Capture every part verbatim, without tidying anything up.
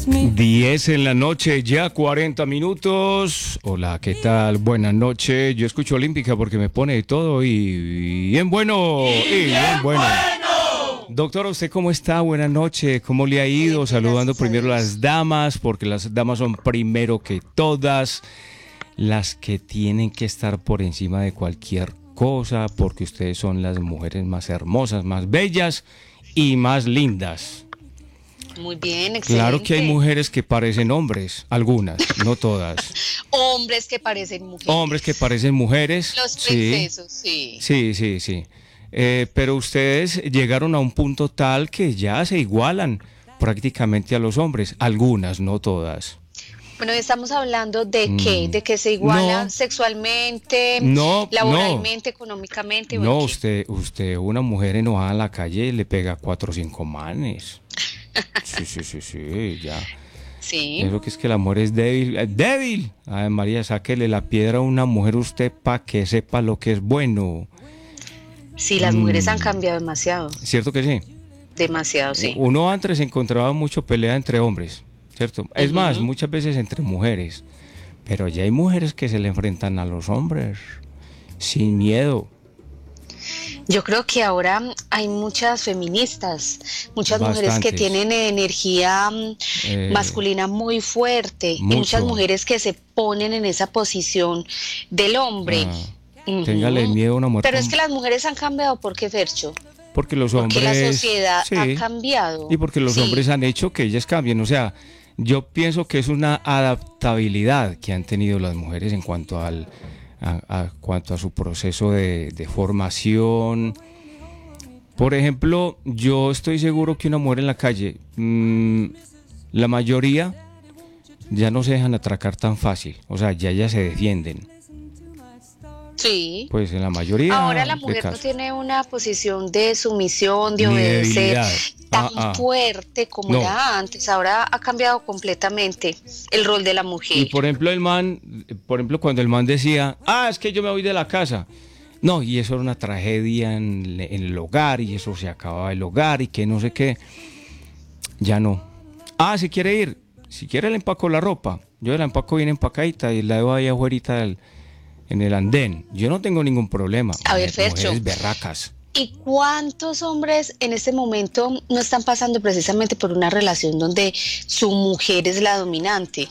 diez en la noche, ya cuarenta minutos. Hola, ¿qué tal? Buenas noches. Yo escucho Olímpica porque me pone de todo y bien bueno. Y bien bueno. Doctora, ¿usted cómo está? Buenas noches. ¿Cómo le ha ido? Saludando primero a las damas, porque las damas son primero que todas, las que tienen que estar por encima de cualquier cosa, porque ustedes son las mujeres más hermosas, más bellas y más lindas. Muy bien, excelente. Claro que hay mujeres que parecen hombres, algunas, no todas. Hombres que parecen mujeres. Hombres que parecen mujeres. Los princesos, sí. Sí, sí, sí. sí. Eh, pero ustedes llegaron a un punto tal que ya se igualan prácticamente a los hombres, algunas, no todas. Bueno, estamos hablando de mm. qué, de que se iguala no, sexualmente, no, laboralmente, no. económicamente. No, usted, usted, una mujer enojada en la calle le pega cuatro o cinco manes. Sí, sí, sí, sí, ya. Sí. Eso que es que el amor es débil. ¡Es débil! Ay, María, sáquele la piedra a una mujer usted para que sepa lo que es bueno. Sí, las mm. mujeres han cambiado demasiado. ¿Cierto que sí? Demasiado, sí. Uno antes encontraba mucho pelea entre hombres, ¿cierto? Uh-huh. Es más, muchas veces entre mujeres. Pero ya hay mujeres que se le enfrentan a los hombres sin miedo. Yo creo que ahora hay muchas feministas, muchas Bastantes. mujeres que tienen energía eh, masculina muy fuerte mucho. Y muchas mujeres que se ponen en esa posición del hombre. Ah, uh-huh. Téngale miedo a una mujer. Pero es que las mujeres han cambiado, ¿por qué, Fercho? Porque los hombres... Porque la sociedad sí, ha cambiado. Y porque los sí. hombres han hecho que ellas cambien, o sea, yo pienso que es una adaptabilidad que han tenido las mujeres en cuanto al... A, a cuanto a su proceso de, de formación. Por ejemplo, yo estoy seguro que una mujer en la calle, mmm, la mayoría ya no se dejan atracar tan fácil, o sea, ya ya se defienden. Sí. Pues en la mayoría. Ahora la mujer no tiene una posición de sumisión, de obedecer tan ah, ah. fuerte como no. era antes. Ahora ha cambiado completamente el rol de la mujer. Y por ejemplo el man, por ejemplo cuando el man decía, ah, es que yo me voy de la casa. No, y eso era una tragedia en, en el hogar, y eso se acababa el hogar y que no sé qué. Ya no. Ah, si quiere ir, si quiere le empaco la ropa. Yo la empaco bien empacadita y la dejo ahí afuera del en el andén. Yo no tengo ningún problema. A ver, Fercho. Mujeres berracas. ¿Y cuántos hombres en este momento no están pasando precisamente por una relación donde su mujer es la dominante?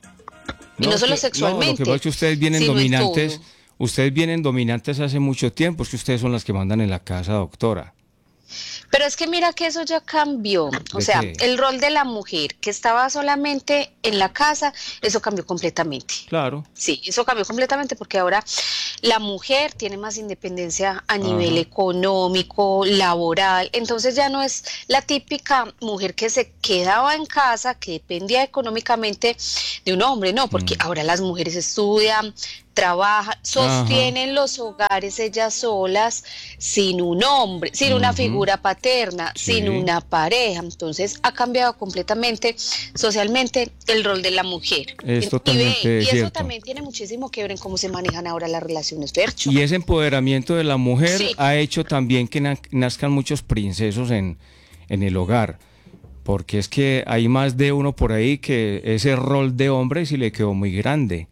Y no, no solo que, sexualmente. No, lo que pasa es que ustedes vienen dominantes. Ustedes vienen dominantes hace mucho tiempo. Es que ustedes son las que mandan en la casa, doctora. Pero es que mira que eso ya cambió, o sea, qué? El rol de la mujer que estaba solamente en la casa, eso cambió completamente. Claro. Sí, eso cambió completamente porque ahora la mujer tiene más independencia a nivel Ajá. económico, laboral, entonces ya no es la típica mujer que se quedaba en casa, que dependía económicamente de un hombre, no, porque mm. ahora las mujeres estudian, trabajan, sostienen Ajá. los hogares ellas solas, sin un hombre, sin uh-huh. una figura paterna, sí. sin una pareja. Entonces ha cambiado completamente socialmente el rol de la mujer. Es totalmente y, ve, y eso cierto. también tiene muchísimo que ver en cómo se manejan ahora las relaciones, Fercho. Y ese empoderamiento de la mujer sí. ha hecho también que na- nazcan muchos princesos en, en el hogar. Porque es que hay más de uno por ahí que ese rol de hombre sí le quedó muy grande.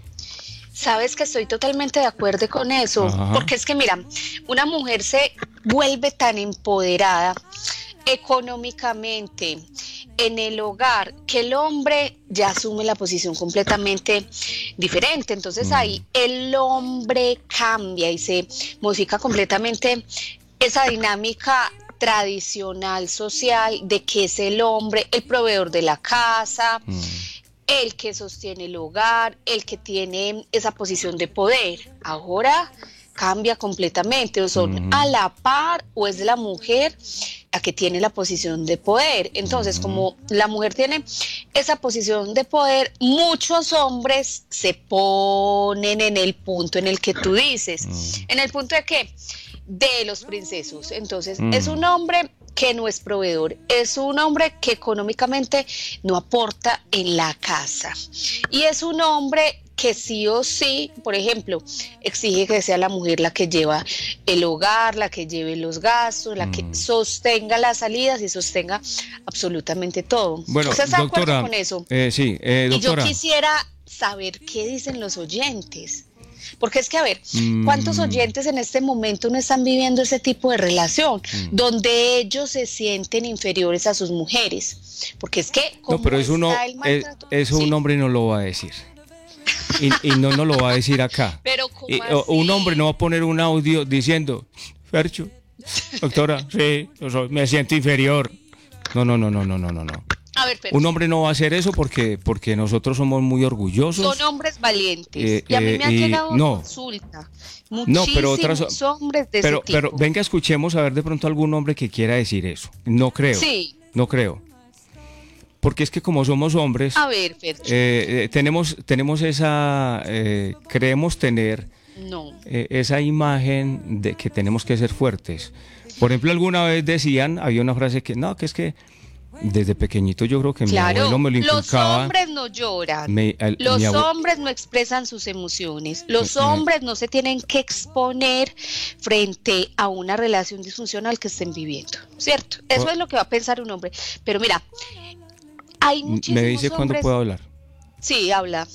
Sabes que estoy totalmente de acuerdo con eso, Ajá. porque es que mira, una mujer se vuelve tan empoderada económicamente en el hogar que el hombre ya asume la posición completamente diferente. Entonces mm. ahí el hombre cambia y se modifica completamente esa dinámica tradicional social de que es el hombre el proveedor de la casa, mm. el que sostiene el hogar, el que tiene esa posición de poder. Ahora cambia completamente, o son uh-huh. a la par o es la mujer la que tiene la posición de poder. Entonces, uh-huh. como la mujer tiene esa posición de poder, muchos hombres se ponen en el punto en el que tú dices, uh-huh. en el punto de que de los princesos. Entonces, uh-huh. es un hombre que no es proveedor, es un hombre que económicamente no aporta en la casa y es un hombre que sí o sí, por ejemplo, exige que sea la mujer la que lleva el hogar, la que lleve los gastos, la que Mm. sostenga las salidas y sostenga absolutamente todo. Bueno, ¿Usted está de acuerdo doctora, con eso? eh, sí, eh, Y yo doctora. quisiera saber qué dicen los oyentes. Porque es que, a ver, Mm. ¿cuántos oyentes en este momento no están viviendo ese tipo de relación? Mm. Donde ellos se sienten inferiores a sus mujeres. Porque es que, No, como pero eso, está uno, el eh, maltrato, eso sí. un hombre no lo va a decir. Y, y no nos lo va a decir acá. Pero ¿cómo Y, o- un así? hombre no va a poner un audio diciendo, Fercho, doctora, sí, yo soy- me siento inferior. No, no, no, no, no, no, no, no. A ver, pero Un hombre no va a hacer eso porque, porque nosotros somos muy orgullosos. son hombres valientes. Eh, y a mí eh, me han y llegado no. consulta. No, Muchísimos pero otras, hombres de pero, ese tipo. pero venga, escuchemos a ver de pronto algún hombre que quiera decir eso. No creo. Sí. No creo. Porque es que como somos hombres, A ver, Fercho. eh, eh, tenemos, tenemos esa, eh, creemos tener no. eh, esa imagen de que tenemos que ser fuertes. Por ejemplo, alguna vez decían, había una frase que, no, que es que desde pequeñito yo creo que mi Claro, abuelo me lo los inculcaba. hombres no lloran, Me- el- los mi abue- hombres no expresan sus emociones, los Me- me- hombres no se tienen que exponer frente a una relación disfuncional que estén viviendo, ¿cierto? Eso Oh. es lo que va a pensar un hombre. Pero mira, hay muchísimos Me dice cuándo hombres... puedo hablar. Sí, habla.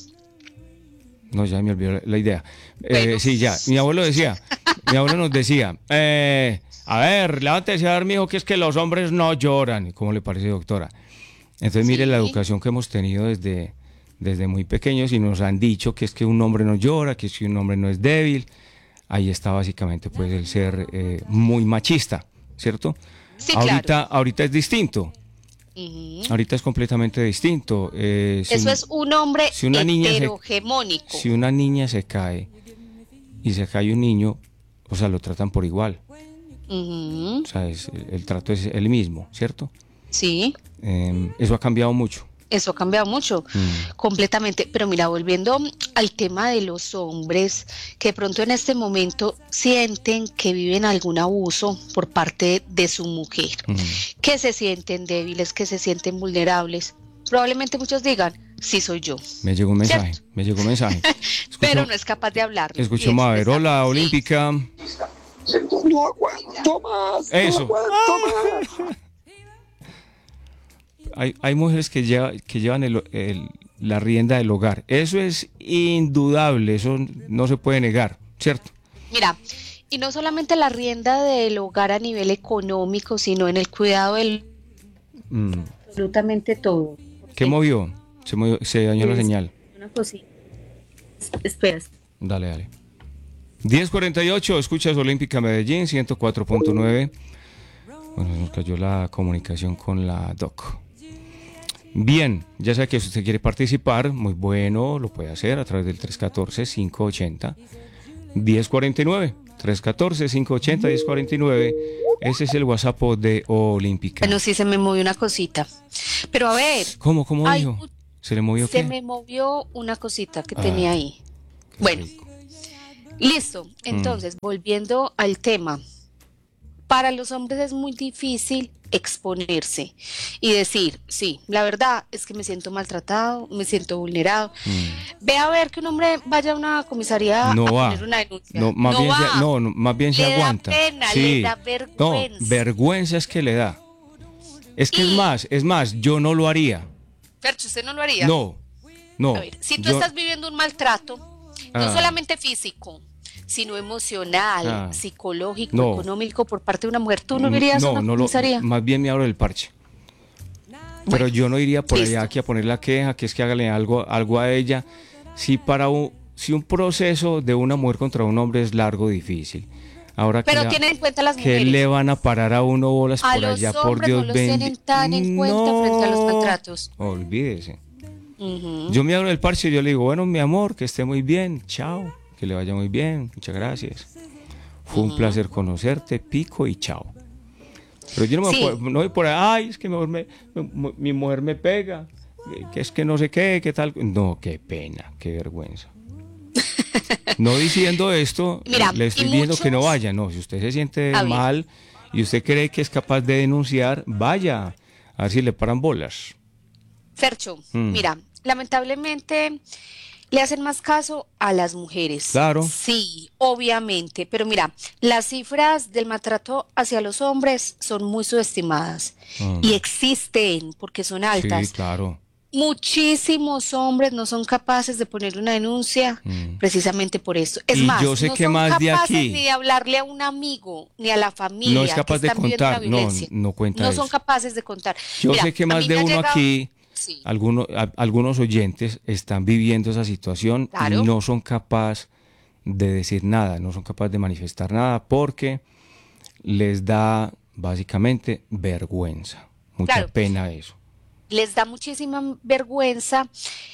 No, ya me olvidó la, la idea. Eh, Bueno. sí, ya. Mi abuelo decía, mi abuelo nos decía, eh, a ver, levántese a ver, mijo, que es que los hombres no lloran. ¿Cómo le parece, doctora? Entonces, mire Sí. la educación que hemos tenido desde, desde muy pequeños y nos han dicho que es que un hombre no llora, que es que un hombre no es débil. Ahí está básicamente pues el ser eh, muy machista, ¿cierto? Sí, ahorita, claro. ahorita es distinto. Ujú. Ahorita es completamente distinto. Eh, si Eso un- es un hombre si una niña se- heterogemónico. Si una niña se cae y se cae un niño, o sea, lo tratan por igual. Ujú. O sea, es- el, el trato es el mismo, ¿cierto? Sí. Eh, eso ha cambiado mucho. Eso ha cambiado mucho, Mm. completamente. Pero mira, volviendo al tema de los hombres que de pronto en este momento sienten que viven algún abuso por parte de su mujer, Mm. que se sienten débiles, que se sienten vulnerables. Probablemente muchos digan, sí soy yo, Me llegó un mensaje, ¿Cierto? me llegó un mensaje. pero Escucho- no es capaz de hablar. Escuchemos a ver, hola, Olímpica. No aguanto más. Eso. No aguanto más. Hay, hay mujeres que, lleva- que llevan el- el- la rienda del hogar. Eso es indudable, eso no se puede negar, ¿cierto? Mira, y no solamente la rienda del hogar a nivel económico, sino en el cuidado del Mm. absolutamente todo. ¿Qué movió? Se, movió- se dañó la Es- señal. Una cosita. Espera. Dale, dale. diez cuarenta y ocho, escuchas Olímpica Medellín, ciento cuatro punto nueve. Bueno, nos cayó la comunicación con la doc. Bien, ya sabe que si usted quiere participar, muy bueno, lo puede hacer a través del tres uno cuatro, cinco ocho cero, uno cero cuatro nueve. tres uno cuatro, cinco ocho cero, uno cero cuatro nueve. Ese es el WhatsApp de Olímpica. Bueno, sí se me movió una cosita. Pero a ver, ¿Cómo, cómo Ay, dijo? ¿Se le movió se qué? me movió una cosita que Ah, tenía ahí. Qué Bueno, rico. listo. Mm. Entonces, volviendo al tema. Para los hombres es muy difícil exponerse y decir, sí, la verdad es que me siento maltratado, me siento vulnerado. Mm. Ve a ver que un hombre vaya a una comisaría No a va. poner una denuncia. No, más bien, va. se, no, no, más bien se Le da aguanta. pena, Sí. le da No, vergüenza. vergüenza es que le da. Es que es Y- más, es más, yo no lo haría. Fercho, ¿usted no lo haría? No, no. A ver, si tú yo- estás viviendo un maltrato, Ah. no solamente físico, sino emocional, Ah. psicológico, No. económico por parte de una mujer, ¿tú no irías a no, una no lo, comisaría? más bien me abro el parche. Pero Bueno, yo no iría por listo. allá aquí a poner la queja, que es que hágale algo, algo a ella. Si para un, si un proceso de una mujer contra un hombre es largo, difícil. Ahora que, Pero la- tienen en cuenta las que mujeres. le van a parar a uno bolas A por los allá, por hombres Dios no los bendi- tienen tan en cuenta frente a los maltratos. Olvídese. Ujú. Yo me abro el parche y yo le digo, bueno, mi amor, que esté muy bien, chao, que le vaya muy bien, muchas gracias. Fue un placer conocerte, pico y chao. Pero yo no me Sí. puedo- no voy por ahí, ay, es que mi mujer me, mi, mi mujer me pega, que es que no sé qué, qué tal. No, qué pena, qué vergüenza. No diciendo esto, Mira, le estoy y diciendo que no muchos- vaya, no, si usted se siente A ver. mal y usted cree que es capaz de denunciar, vaya, a ver si le paran bolas. Fercho, Mm. mira, lamentablemente le hacen más caso a las mujeres. Claro. Sí, obviamente, pero mira, las cifras del maltrato hacia los hombres son muy subestimadas Mm. y existen porque son Sí, altas. claro. Muchísimos hombres no son capaces de poner una denuncia Mm. precisamente por eso. Es Y más, yo sé no que son más de capaces aquí ni de hablarle a un amigo ni a la no es familia que capaz de están viviendo una contar, no, violencia. no cuenta No son eso. capaces de contar. Yo Mira, sé que a más mí de me ha uno llegado, aquí, sí, algunos, a- algunos oyentes están viviendo esa situación y claro, no son capaces de decir nada, no son capaces de manifestar nada porque les da básicamente vergüenza, mucha claro, pena eso. les da muchísima vergüenza.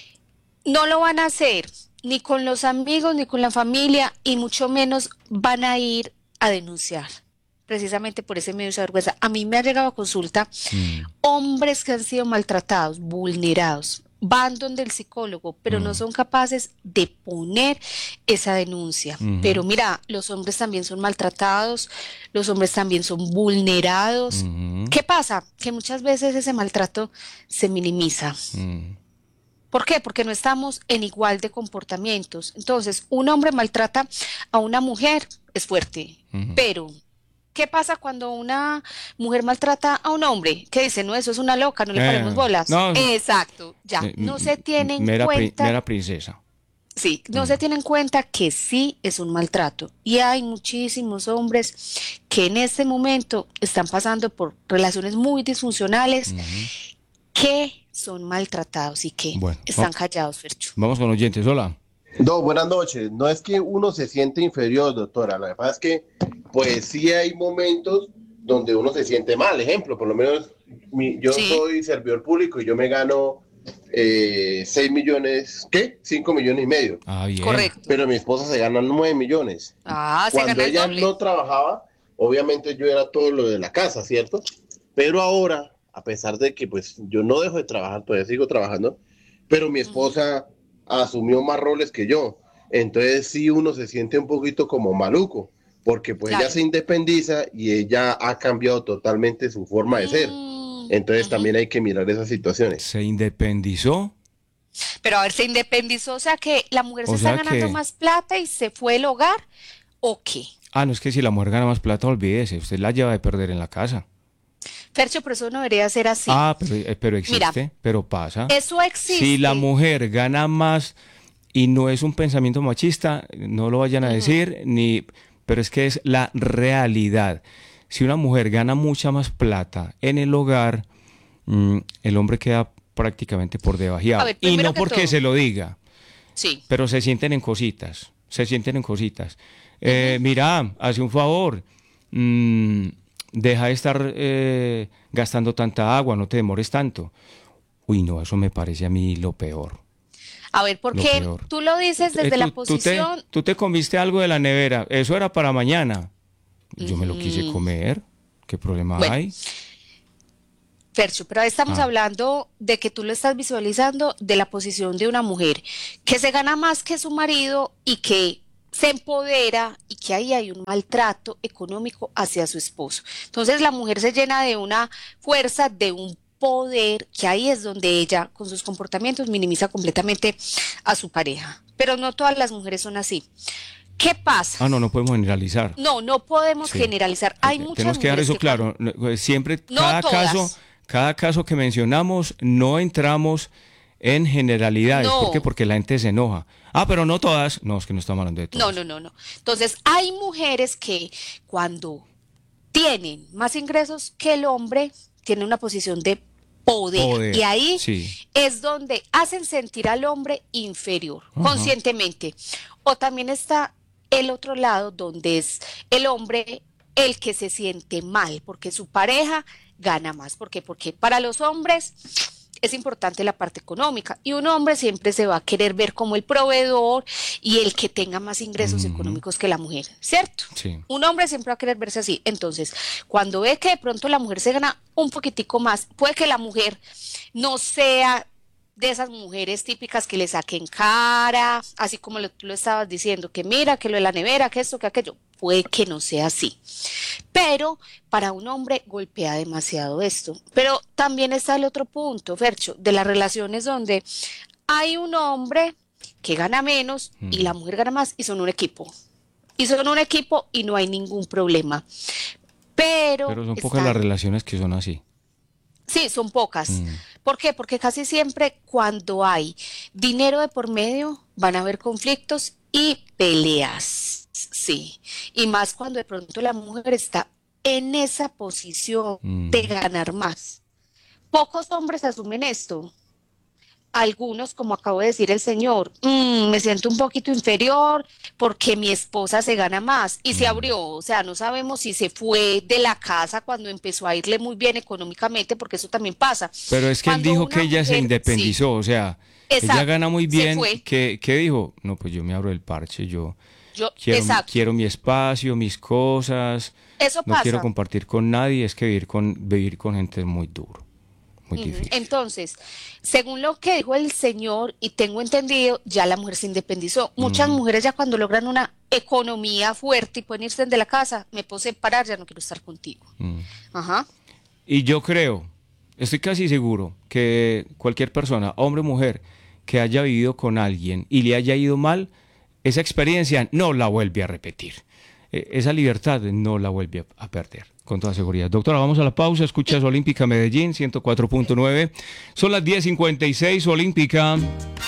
No lo van a hacer ni con los amigos ni con la familia y mucho menos van a ir a denunciar. Precisamente por ese medio de esa vergüenza. A mí me ha llegado a consulta Mm, hombres que han sido maltratados, vulnerados, van donde el psicólogo, pero no mm, son capaces de poner esa denuncia. ujú, Pero mira, los hombres también son maltratados, los hombres también son vulnerados. ujú, ¿Qué pasa? Que muchas veces ese maltrato se minimiza. mm, ¿Por qué? Porque no estamos en igual de comportamientos. Entonces, un hombre maltrata a una mujer, es fuerte, ujú. pero ¿qué pasa cuando una mujer maltrata a un hombre? ¿Qué dice? No, eso es una loca, no le paremos Eh, bolas. no, Exacto, ya, eh, no m- se m- tiene en mera, pri- cuenta, mera princesa. sí, no se Mm, tiene en cuenta que sí es un maltrato. Y hay muchísimos hombres que en este momento están pasando por relaciones muy disfuncionales, ujú. que son maltratados y que Bueno, están va- callados, Fercho. vamos con oyentes. Hola. No, buenas noches. No es que uno se siente inferior, doctora. La verdad es que, pues sí hay momentos donde uno se siente mal. Ejemplo, por lo menos mi- yo Sí, soy servidor público y yo me gano eh, seis millones, ¿qué? Cinco millones y medio. Ah, bien. correcto. Pero mi esposa se gana nueve millones. Ah, se Cuando gana el ella doble. no trabajaba, obviamente yo era todo lo de la casa, ¿cierto? Pero ahora, a pesar de que pues yo no dejo de trabajar, todavía sigo trabajando, pero mi Ujú. esposa asumió más roles que yo. Entonces sí uno se siente un poquito como maluco, porque pues ella Claro. se independiza y ella ha cambiado totalmente su forma de ser. Mm, Entonces ujú. también hay que mirar esas situaciones. Se independizó. Pero a ver, se independizó, o sea que la mujer se O está sea ganando que, más plata y se fue el hogar, ¿o qué? ah, no es que si la mujer gana más plata, olvídese, usted la lleva de perder en la casa. Fercho, pero eso no debería ser así. Ah, pero, eh, pero Mira, existe, pero pasa. eso Si la existe. mujer gana más y no es un pensamiento machista, no lo vayan a Ujú. decir, ni, pero es que es la realidad. Si una mujer gana mucha más plata en el hogar, mm, el hombre queda prácticamente por A debajeado. ver, Y primero no que porque todo, se lo diga, sí. pero se sienten en cositas, se sienten en cositas. Eh, mira, hace un favor, mm, deja de estar eh, gastando tanta agua, no te demores tanto. Uy, no, eso me parece a mí lo peor, A ver, lo porque peor. tú lo dices Eh, desde la tú, tú te, posición. tú te comiste algo de la nevera, eso era para mañana. Yo me lo quise Ujú. comer, ¿qué problema Bueno, hay? Fercho, pero ahí estamos Ah, hablando de que tú lo estás visualizando de la posición de una mujer que se gana más que su marido y que se empodera y que ahí hay un maltrato económico hacia su esposo. Entonces la mujer se llena de una fuerza, de un poder, que ahí es donde ella con sus comportamientos minimiza completamente a su pareja. Pero no todas las mujeres son así. ¿Qué pasa? ah, no, no podemos generalizar. No, no podemos Sí. generalizar. Eh, Hay eh, muchas Tenemos que dar mujeres eso que cuando, claro. No, eh, Siempre, no cada caso, todas, cada caso que mencionamos, no entramos en generalidades. ¿Por qué? no. Porque la gente se enoja. Ah, pero no todas. No, es que no estamos hablando de No, todas. no, no, no. Entonces, hay mujeres que cuando tienen más ingresos que el hombre, tienen una posición de poder. Y Poder, ahí sí. es donde hacen sentir al hombre inferior, Ajá. conscientemente. O también está el otro lado, donde es el hombre el que se siente mal, porque su pareja gana más. ¿Por qué? Porque para los hombres es importante la parte económica y un hombre siempre se va a querer ver como el proveedor y el que tenga más ingresos Ujú, económicos que la mujer, ¿cierto? sí. Un hombre siempre va a querer verse así. Entonces, cuando ve que de pronto la mujer se gana un poquitico más, puede que la mujer no sea de esas mujeres típicas que le saquen cara, así como lo, tú lo estabas diciendo, que mira, que lo de la nevera, que esto, que aquello, puede que no sea así. Pero para un hombre golpea demasiado esto. Pero también está el otro punto, Fercho, de las relaciones donde hay un hombre que gana menos Mm. y la mujer gana más y son un equipo. Y son un equipo y no hay ningún problema. Pero, Pero son pocas están- las relaciones que son así. Sí, son pocas. Mm. ¿Por qué? Porque casi siempre cuando hay dinero de por medio van a haber conflictos y peleas. Sí. Y más cuando de pronto la mujer está en esa posición Mm. de ganar más. Pocos hombres asumen esto. Algunos, como acabo de decir el señor, "Mm, me siento un poquito inferior porque mi esposa se gana más y se abrió, o sea, no sabemos si se fue de la casa cuando empezó a irle muy bien económicamente, porque eso también pasa. Pero es que él Cuando dijo una que ella se mujer- independizó, o sea, ella Exacto, gana muy se bien. fue. ¿Qué, qué dijo? No, pues yo me abro el parche, yo sí, yo, quiero, exacto, quiero mi espacio, mis cosas, eso no quiero pasa. compartir con nadie, es que vivir con, vivir con gente es muy duro, muy Ujú. difícil. Entonces, según lo que dijo el señor, y tengo entendido, ya la mujer se independizó. Muchas mujeres ya cuando logran una economía fuerte y pueden irse de la casa, me puedo separar, ya no quiero estar contigo. Mm. Ajá. Y yo creo, estoy casi seguro que cualquier persona, hombre o mujer, que haya vivido con alguien y le haya ido mal, esa experiencia no la vuelve a repetir. Eh, Esa libertad no la vuelve a a perder, con toda seguridad. Doctora, vamos a la pausa. Escuchas Olímpica Medellín, ciento cuatro punto nueve. Son las diez cincuenta y seis, Olímpica.